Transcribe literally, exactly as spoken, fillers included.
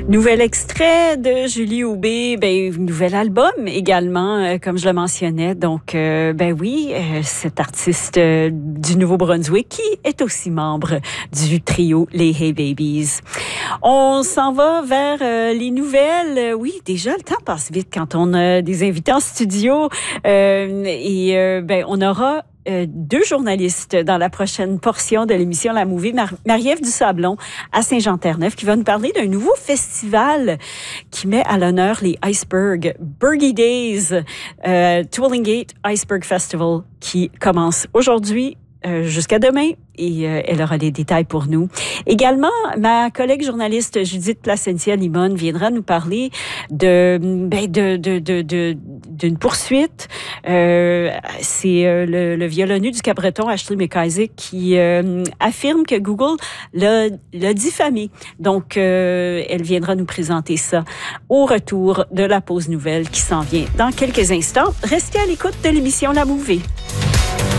Nouvel extrait de Julie Aubé, ben nouvel album également, euh, comme je le mentionnais. Donc, euh, ben oui, euh, cet artiste euh, du Nouveau-Brunswick qui est aussi membre du trio Les Hey Babies. On s'en va vers euh, les nouvelles. Oui, déjà, le temps passe vite quand on a des invités en studio. Euh, et euh, ben on aura Euh, deux journalistes dans la prochaine portion de l'émission La Movie. Mar- Marie-Ève Dusablon à Saint-Jean-Terre-Neuf qui va nous parler d'un nouveau festival qui met à l'honneur les icebergs. Bergy Days, euh, Twillingate Iceberg Festival qui commence aujourd'hui euh, jusqu'à demain. Et euh, elle aura les détails pour nous. Également, ma collègue journaliste Judith Placentia-Limon viendra nous parler de, ben de, de, de, de, d'une poursuite. Euh, c'est euh, le, le violoneux du Cap-Breton, Ashley McIsaac, qui euh, affirme que Google l'a, l'a diffamé. Donc, euh, elle viendra nous présenter ça au retour de la pause nouvelle qui s'en vient dans quelques instants. Restez à l'écoute de l'émission La Movie.